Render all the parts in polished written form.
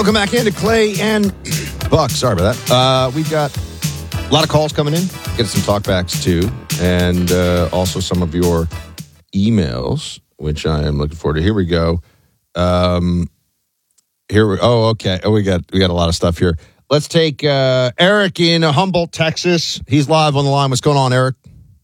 Welcome back into Clay and Buck. Sorry about that. We've got a lot of calls coming in. Get some talkbacks too, and also some of your emails, which I am looking forward to. Here we go. Okay. We got a lot of stuff here. Let's take Eric in Humboldt, Texas. He's live on the line. What's going on, Eric?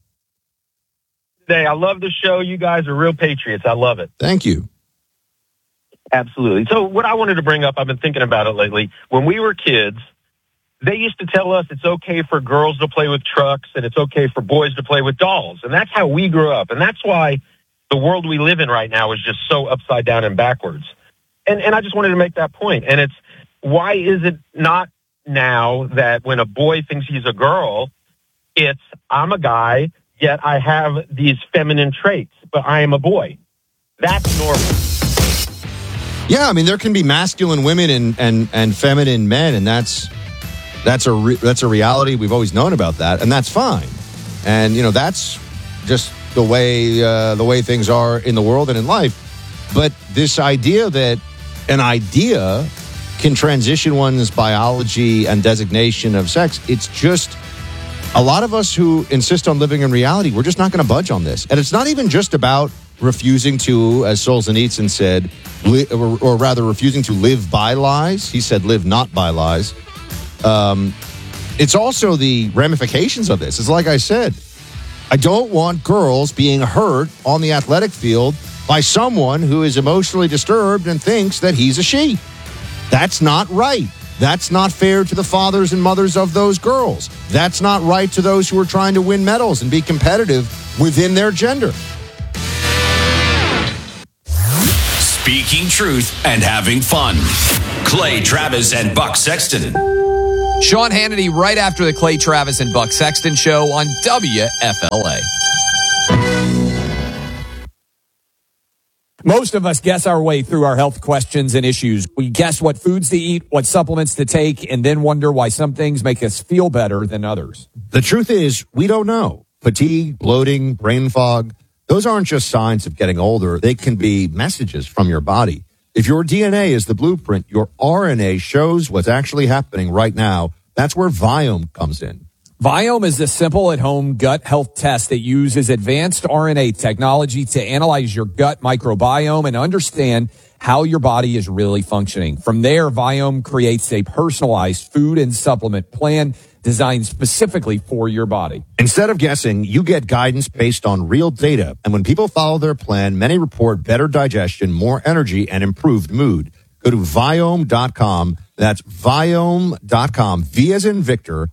I love the show. You guys are real patriots. I love it. Thank you. Absolutely. So what I wanted to bring up, I've been thinking about it lately. When we were kids, they used to tell us it's okay for girls to play with trucks and it's okay for boys to play with dolls. And that's how we grew up. And that's why the world we live in right now is just so upside down and backwards. And I just wanted to make that point. And it's, why is it not now that when a boy thinks he's a girl, it's, I'm a guy, yet I have these feminine traits, but I am a boy. That's normal. Yeah, I mean, there can be masculine women and feminine men, and that's a reality. We've always known about that, and that's fine. And that's just the way things are in the world and in life. But this idea that an idea can transition one's biology and designation of sex, it's just a lot of us who insist on living in reality, we're just not going to budge on this. And it's not even just about refusing to, as Solzhenitsyn said, or rather refusing to live by lies. He said live not by lies. It's also the ramifications of this. It's like I said, I don't want girls being hurt on the athletic field by someone who is emotionally disturbed and thinks that he's a she. That's not right. That's not fair to the fathers and mothers of those girls. That's not right to those who are trying to win medals and be competitive within their gender. Speaking truth and having fun. Clay Travis and Buck Sexton. Sean Hannity right after the Clay Travis and Buck Sexton show on WFLA. Most of us guess our way through our health questions and issues. We guess what foods to eat, what supplements to take, and then wonder why some things make us feel better than others. The truth is, we don't know. Fatigue, bloating, brain fog, those aren't just signs of getting older. They can be messages from your body. If your DNA is the blueprint, your RNA shows what's actually happening right now. That's where Viome comes in. Viome is a simple at-home gut health test that uses advanced RNA technology to analyze your gut microbiome and understand how your body is really functioning. From there, Viome creates a personalized food and supplement plan designed specifically for your body. Instead of guessing, you get guidance based on real data. And when people follow their plan, many report better digestion, more energy, and improved mood. Go to Viome.com. That's Viome.com. V as in Victor,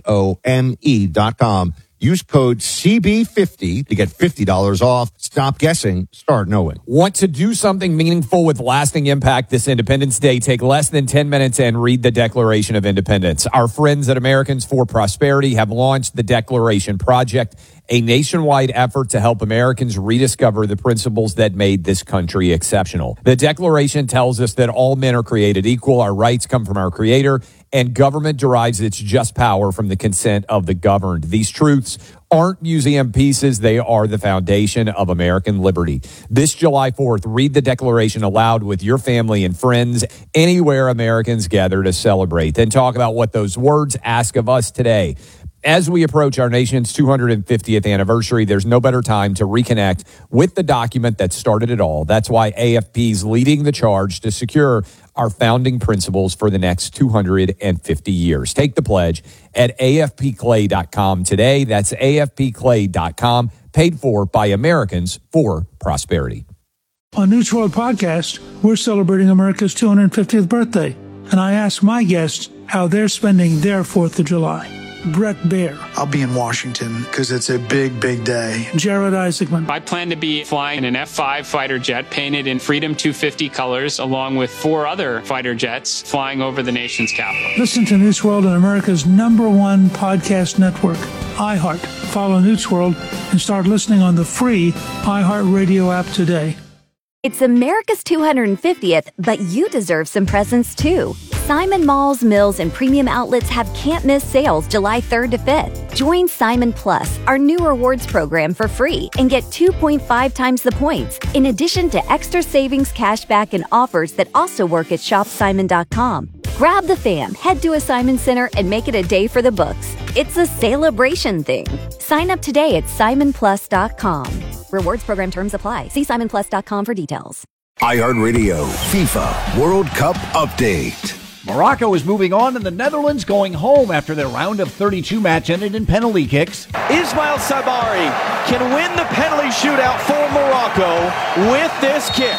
IOME.com. Use code CB50 to get $50 off. Stop guessing. Start knowing. Want to do something meaningful with lasting impact this Independence Day? Take less than 10 minutes and read the Declaration of Independence. Our friends at Americans for Prosperity have launched the Declaration Project, a nationwide effort to help Americans rediscover the principles that made this country exceptional. The Declaration tells us that all men are created equal, our rights come from our Creator, and government derives its just power from the consent of the governed. These truths aren't museum pieces. They are the foundation of American liberty. This July 4th, read the Declaration aloud with your family and friends anywhere Americans gather to celebrate. Then talk about what those words ask of us today. As we approach our nation's 250th anniversary, there's no better time to reconnect with the document that started it all. That's why AFP is leading the charge to secure our founding principles for the next 250 years. Take the pledge at afpclay.com today. That's afpclay.com, paid for by Americans for Prosperity. On News World Podcast, we're celebrating America's 250th birthday, and I asked my guests how they're spending their 4th of July. Brett Baer. I'll be in Washington because it's a big, big day. Jared Isaacman. I plan to be flying an F-5 fighter jet painted in Freedom 250 colors, along with 4 other fighter jets flying over the nation's capital. Listen to News World on America's #1 podcast network, iHeart. Follow News World and start listening on the free iHeart Radio app today. It's America's 250th, but you deserve some presents too. Simon Malls, Mills, and premium outlets have can't-miss sales July 3rd to 5th. Join Simon Plus, our new rewards program, for free and get 2.5 times the points, in addition to extra savings, cashback, and offers that also work at shopsimon.com. Grab the fam, head to a Simon Center, and make it a day for the books. It's a celebration thing. Sign up today at simonplus.com. Rewards program terms apply. See simonplus.com for details. iHeartRadio FIFA World Cup update. Morocco is moving on, and the Netherlands going home after their round of 32 match ended in penalty kicks. Ismail Sabari can win the penalty shootout for Morocco with this kick.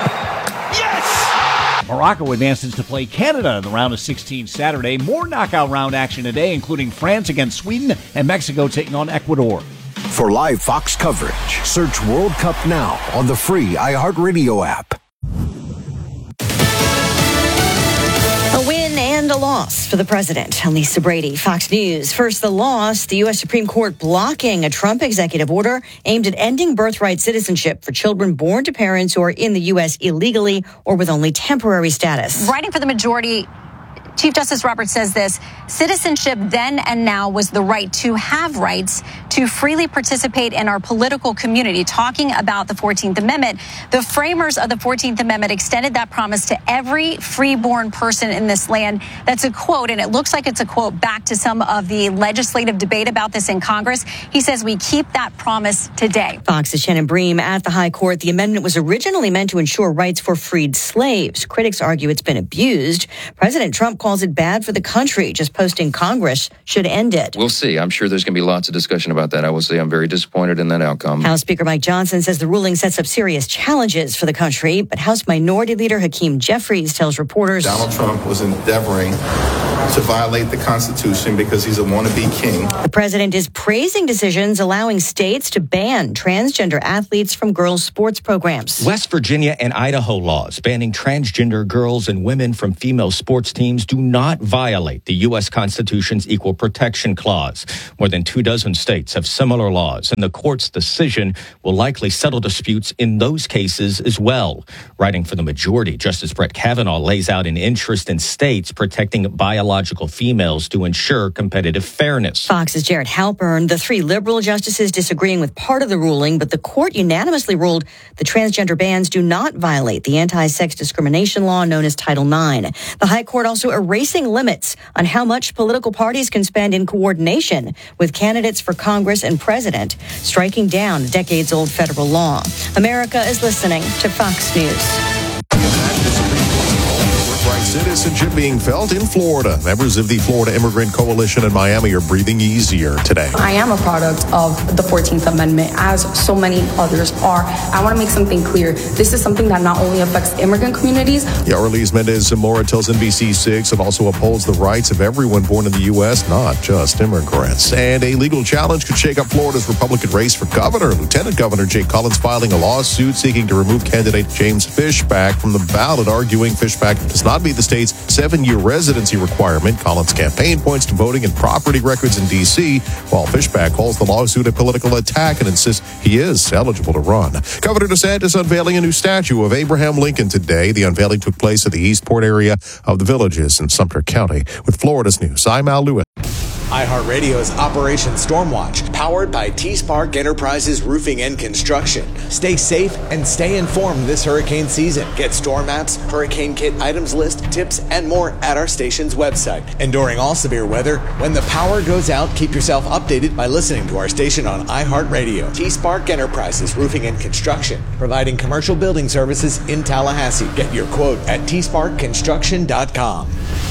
Yes! Morocco advances to play Canada in the round of 16 Saturday. More knockout round action today, including France against Sweden and Mexico taking on Ecuador. For live Fox coverage, search World Cup now on the free iHeartRadio app. A win and a loss for the president. I'm Lisa Brady, Fox News. First, the loss, the U.S. Supreme Court blocking a Trump executive order aimed at ending birthright citizenship for children born to parents who are in the U.S. illegally or with only temporary status. Writing for the majority, Chief Justice Roberts says this: citizenship then and now was the right to have rights to freely participate in our political community. Talking about the 14th Amendment, the framers of the 14th Amendment extended that promise to every freeborn person in this land. That's a quote, and it looks like it's a quote back to some of the legislative debate about this in Congress. He says we keep that promise today. Fox's Shannon Bream at the High Court. The amendment was originally meant to ensure rights for freed slaves. Critics argue it's been abused. President Trump calls it bad for the country. Just posting Congress should end it. We'll see. I'm sure there's going to be lots of discussion about that. I will say I'm very disappointed in that outcome. House Speaker Mike Johnson says the ruling sets up serious challenges for the country, but House Minority Leader Hakeem Jeffries tells reporters Donald Trump was endeavoring to violate the Constitution because he's a wannabe king. The president is praising decisions allowing states to ban transgender athletes from girls' sports programs. West Virginia and Idaho laws banning transgender girls and women from female sports teams do not violate the U.S. Constitution's Equal Protection Clause. More than 24 states have similar laws, and the court's decision will likely settle disputes in those cases as well. Writing for the majority, Justice Brett Kavanaugh lays out an interest in states protecting biological females to ensure competitive fairness. Fox's Jared Halpern, the three liberal justices disagreeing with part of the ruling, but the court unanimously ruled the transgender bans do not violate the anti-sex discrimination law known as Title IX. The High Court also erasing limits on how much political parties can spend in coordination with candidates for Congress and president, striking down a decades-old federal law. America is listening to Fox News. Citizenship being felt in Florida. Members of the Florida Immigrant Coalition in Miami are breathing easier today. I am a product of the 14th Amendment, as so many others are. I want to make something clear. This is something that not only affects immigrant communities. Yarlis Mendez-Zamora tells NBC6 it also upholds the rights of everyone born in the U.S., not just immigrants. And a legal challenge could shake up Florida's Republican race for governor. Lieutenant Governor Jake Collins filing a lawsuit seeking to remove candidate James Fishback from the ballot, arguing Fishback does not meet the state's 7-year residency requirement. Collins' campaign points to voting and property records in D.C., while Fishback calls the lawsuit a political attack and insists he is eligible to run. Governor DeSantis unveiling a new statue of Abraham Lincoln today. The unveiling took place at the Eastport area of the Villages in Sumter County. With Florida's News, I'm Al Lewis. iHeartRadio's Operation Stormwatch, powered by T-Spark Enterprises Roofing and Construction. Stay safe and stay informed this hurricane season. Get storm maps, hurricane kit items list, tips, and more at our station's website. And during all severe weather, when the power goes out, keep yourself updated by listening to our station on iHeartRadio. T-Spark Enterprises Roofing and Construction, providing commercial building services in Tallahassee. Get your quote at tsparkconstruction.com.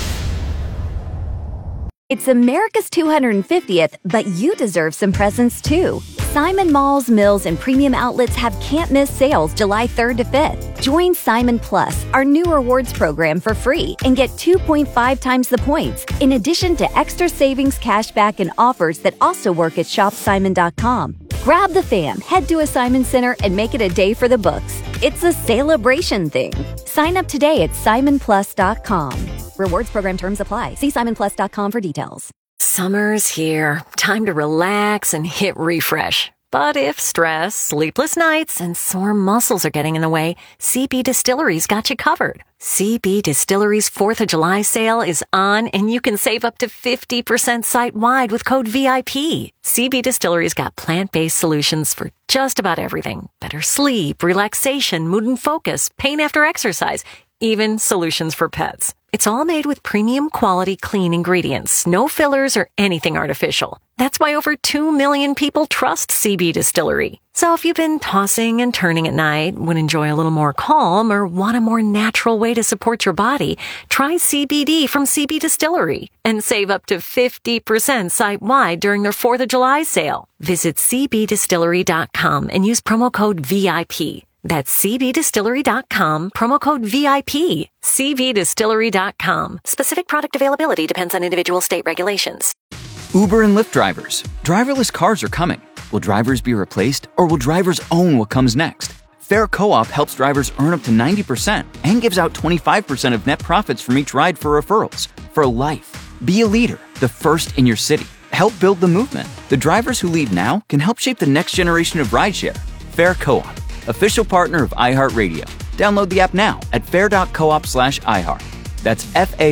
It's America's 250th, but you deserve some presents too. Simon Malls, Mills, and premium outlets have can't-miss sales July 3rd to 5th. Join Simon Plus, our new rewards program, for free and get 2.5 times the points, in addition to extra savings, cashback, and offers that also work at shopsimon.com. Grab the fam, head to a Simon Center, and make it a day for the books. It's a celebration thing. Sign up today at simonplus.com. Rewards program terms apply. See simonplus.com for details. Summer's here. Time to relax and hit refresh. But if stress, sleepless nights, and sore muscles are getting in the way, CB Distillery's got you covered. CB Distillery's 4th of July sale is on, and you can save up to 50% site-wide with code VIP. CB Distillery's got plant-based solutions for just about everything. Better sleep, relaxation, mood and focus, pain after exercise, even solutions for pets. It's all made with premium quality clean ingredients, no fillers or anything artificial. That's why over 2 million people trust CB Distillery. So if you've been tossing and turning at night, would enjoy a little more calm, or want a more natural way to support your body, try CBD from CB Distillery and save up to 50% site-wide during their 4th of July sale. Visit cbdistillery.com and use promo code VIP. That's cbdistillery.com, promo code VIP. cbdistillery.com. Specific product availability depends on individual state regulations. Uber and Lyft drivers. Driverless cars are coming. Will drivers be replaced, or will drivers own what comes next? Fair Co-op helps drivers earn up to 90% and gives out 25% of net profits from each ride for referrals. For life. Be a leader, the first in your city. Help build the movement. The drivers who lead now can help shape the next generation of rideshare. Fair Co-op, official partner of iHeartRadio. Download the app now at fair.coop/iHeart. That's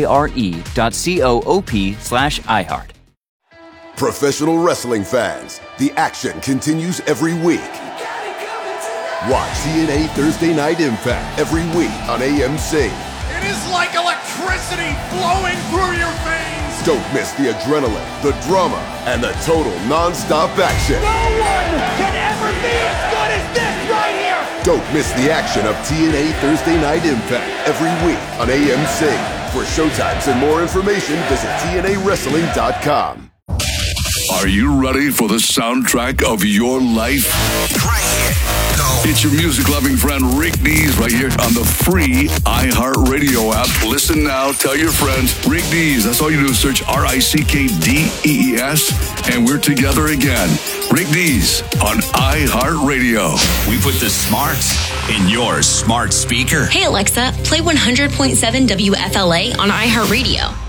FARE.coop/iHeart. Professional wrestling fans, the action continues every week. Watch TNA Thursday Night Impact every week on AMC. It is like electricity flowing through your veins. Don't miss the adrenaline, the drama, and the total non-stop action. No one can ever be as good as this right here. Don't miss the action of TNA Thursday Night Impact every week on AMC. For showtimes and more information, visit TNAWrestling.com. Are you ready for the soundtrack of your life? Right here. Go. It's your music-loving friend Rick Dees right here on the free iHeartRadio app. Listen now. Tell your friends. Rick Dees. That's all you do is search RICKDEES, and we're together again. Rick Dees on iHeartRadio. We put the smarts in your smart speaker. Hey, Alexa, play 100.7 WFLA on iHeartRadio.